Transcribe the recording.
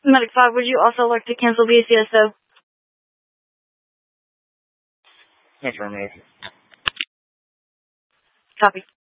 Medic 5, would you also like to cancel VCSO? Affirmative. Copy.